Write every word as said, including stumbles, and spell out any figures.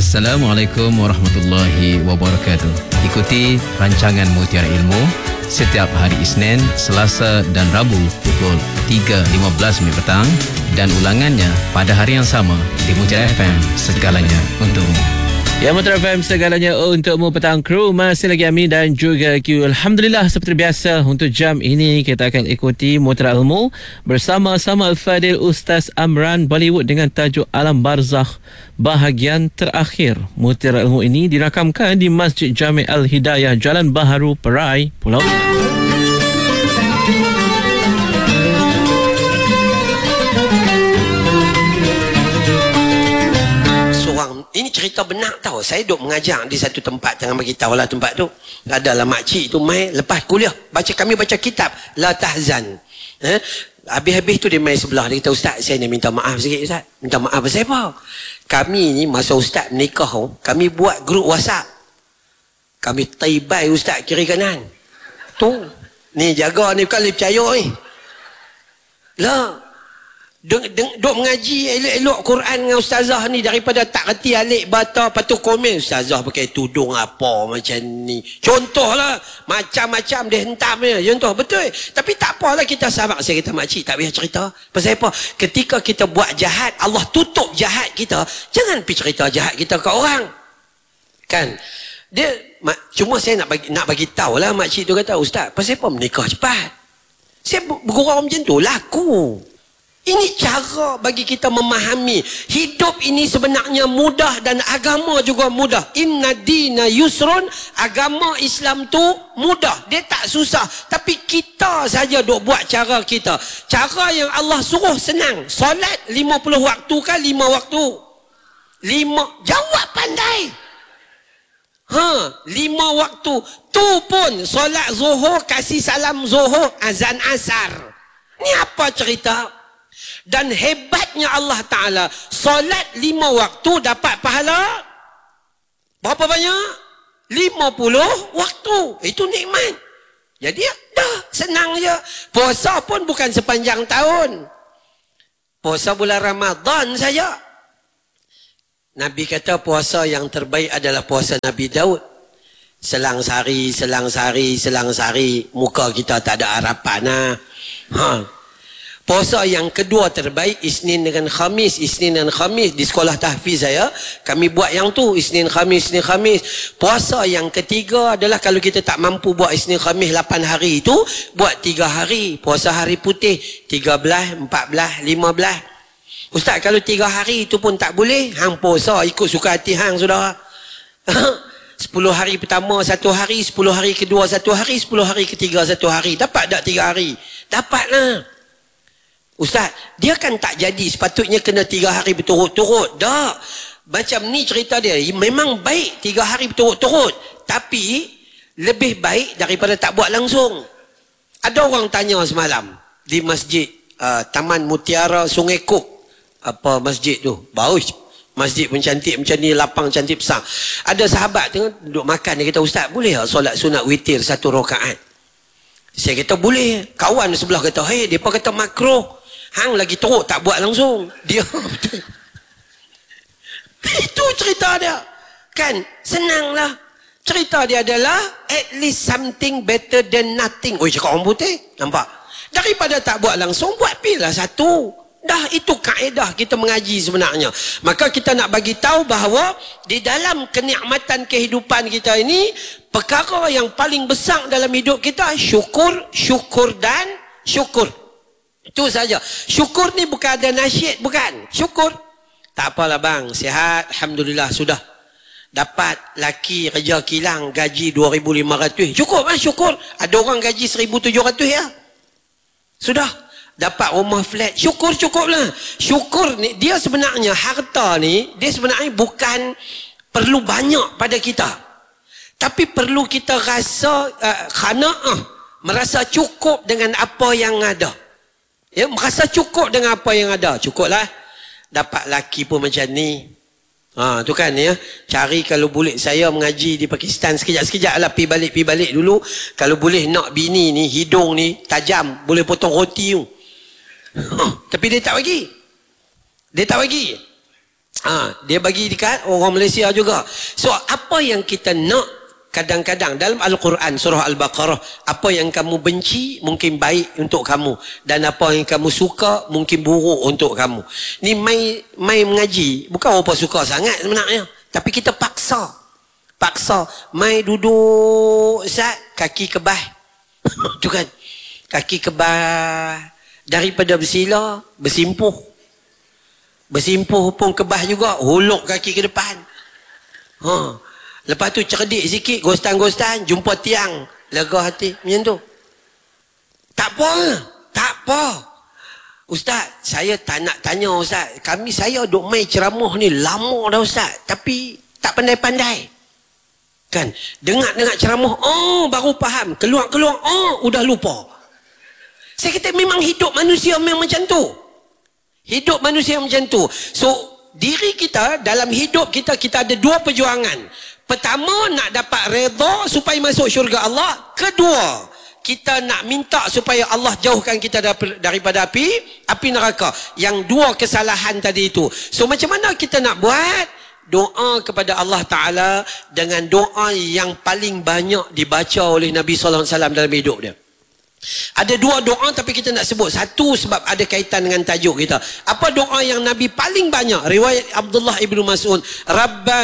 Assalamualaikum warahmatullahi wabarakatuh. Ikuti rancangan Mutiara Ilmu setiap hari Isnin, Selasa dan Rabu pukul tiga lima belas minit petang dan ulangannya pada hari yang sama di Mutiara F M, segalanya untukmu. Ya, Mutiara F M, segalanya untukmu. Petang kru, masih lagi Ami dan juga Q. Alhamdulillah, seperti biasa untuk jam ini kita akan ikuti Mutiara Ilmu bersama-sama Al-Fadil Ustaz Amran Bollywood dengan tajuk Alam Barzakh bahagian terakhir. Mutiara Ilmu ini dirakamkan di Masjid Jami' Al-Hidayah, Jalan Baharu, Perai, Pulau Pinang. Ini cerita benar tau. Saya duk mengajar di satu tempat, jangan bagi tahu lah tempat tu. Adalah makcik tu mai lepas kuliah baca, kami baca kitab La Tahzan. Eh? Habis-habis tu dia mai sebelah, dia kata, Ustaz, saya ni minta maaf sikit Ustaz. Minta maaf pasal apa? Kami ni masa Ustaz menikah, kami buat grup WhatsApp. Kami taibai Ustaz kiri kanan. Tu. Ni jaga ni, bukan boleh percaya ni. Lah. Duk, duk, duk mengaji elok-elok Quran dengan ustazah ni, daripada tak reti alik bata, lepas tu komen ustazah pakai tudung apa macam ni. Contohlah, macam-macam dia hentam dia. Contoh, betul. Tapi tak apalah, kita sabar. Saya kata, makcik tak payah cerita. Pasal apa? Ketika kita buat jahat, Allah tutup jahat kita. Jangan pergi cerita jahat kita ke orang. Kan? Dia, cuma saya nak bagi, nak bagi tahu lah, makcik tu kata, Ustaz, pasal apa menikah cepat? Saya bergurau macam tu, laku. Ini cara bagi kita memahami hidup ini sebenarnya mudah dan agama juga mudah. Inna dina yusrun, agama Islam tu mudah, dia tak susah. Tapi kita saja duk buat cara kita. Cara yang Allah suruh senang. Solat lima puluh waktu kan lima waktu? Lima, jawab pandai. Ha, lima waktu. Tu pun solat zuhur, kasih salam zuhur, azan asar. Ni apa cerita? Dan hebatnya Allah Ta'ala, solat lima waktu dapat pahala berapa banyak? lima puluh waktu. Itu nikmat. Jadi dah, senang je. Puasa pun bukan sepanjang tahun. Puasa bulan Ramadan saja. Nabi kata puasa yang terbaik adalah puasa Nabi Daud. Selang sehari, selang sehari, selang sehari, muka kita tak ada harapan. Nah. Ha. Puasa yang kedua terbaik Isnin dengan Khamis. Isnin dan Khamis di sekolah tahfiz saya, kami buat yang tu, Isnin Khamis, Isnin Khamis. Puasa yang ketiga adalah kalau kita tak mampu buat Isnin Khamis lapan hari itu, buat tiga hari. Puasa hari putih, tiga belas, empat belas, lima belas. Ustaz, kalau tiga hari itu pun tak boleh, hang puasa ikut suka hati hang, saudara. Sepuluh hari pertama satu hari, sepuluh hari kedua satu hari, sepuluh hari ketiga satu hari. Dapat tak tiga hari? Dapatlah. Ustaz, dia kan tak jadi, sepatutnya kena tiga hari berturut-turut. Tak. Macam ni cerita dia. Memang baik tiga hari berturut-turut. Tapi, lebih baik daripada tak buat langsung. Ada orang tanya semalam, di masjid uh, Taman Mutiara Sungai Kok. Apa masjid tu? Bagus. Masjid pun cantik macam ni, lapang cantik besar. Ada sahabat tengah duduk makan, dia kata, Ustaz, boleh tak solat sunat witir satu rakaat? Saya kata, boleh. Kawan sebelah kata, hei, dia kata makruh. Hang lagi teruk tak buat langsung. Dia itu cerita dia. Kan? Senanglah. Cerita dia adalah at least something better than nothing. Oh, cakap orang putih. Nampak? Daripada tak buat langsung, buat pilih satu. Dah, itu kaedah kita mengaji sebenarnya. Maka kita nak bagi tahu bahawa di dalam kenikmatan kehidupan kita ini, perkara yang paling besar dalam hidup kita, syukur, syukur dan syukur. Itu saja. Syukur ni bukan ada nasyid, bukan. Syukur. Tak apalah bang, sihat, alhamdulillah, sudah. Dapat laki kerja kilang, gaji dua ribu lima ratus. Cukup lah, syukur. Ada orang gaji seribu tujuh ratus ya. Sudah. Dapat rumah flat, syukur, cukup lah. Syukur ni, dia sebenarnya harta ni, dia sebenarnya bukan perlu banyak pada kita. Tapi perlu kita rasa uh, khana'ah, merasa cukup dengan apa yang ada. Ya, merasa cukup dengan apa yang ada. Cukuplah. Dapat laki pun macam ni. Ha, tu kan ya. Cari kalau boleh, saya mengaji di Pakistan sekejap-sekejap lah, pi balik, pi balik dulu. Kalau boleh nak bini ni, hidung ni tajam, boleh potong roti tu. Tapi dia tak bagi. Dia tak bagi. Ha, dia bagi dekat orang Malaysia juga. So apa yang kita nak, kadang-kadang dalam Al-Quran surah Al-Baqarah, apa yang kamu benci mungkin baik untuk kamu, dan apa yang kamu suka mungkin buruk untuk kamu. Ni mai mai mengaji bukan apa suka sangat sebenarnya, tapi kita paksa. Paksa mai duduk Ustaz, kaki kebas. Tu kan. Kaki kebas, daripada bersila bersimpuh. Bersimpuh pun kebas juga, huluk kaki ke depan. Ha. Lepas tu cerdik sikit, gostan-gostan, jumpa tiang, lega hati, macam tu. Tak apa, tak apa. Ustaz, saya tak nak tanya Ustaz. Kami saya duk main ceramah ni lama dah Ustaz, tapi tak pandai-pandai. Kan? Dengar-dengar ceramah, oh baru faham. Keluar-keluar, oh udah lupa. Saya kata memang hidup manusia memang macam tu. Hidup manusia macam tu. So, diri kita, dalam hidup kita, kita ada dua perjuangan. Pertama, nak dapat redha supaya masuk syurga Allah. Kedua, kita nak minta supaya Allah jauhkan kita daripada api, api neraka. Yang dua kesalahan tadi itu. So, macam mana kita nak buat? Doa kepada Allah Ta'ala dengan doa yang paling banyak dibaca oleh Nabi sallallahu alaihi wasallam dalam hidup dia. Ada dua doa tapi kita nak sebut satu sebab ada kaitan dengan tajuk kita. Apa doa yang Nabi paling banyak? Riwayat Abdullah ibnu Mas'ud, Rabbana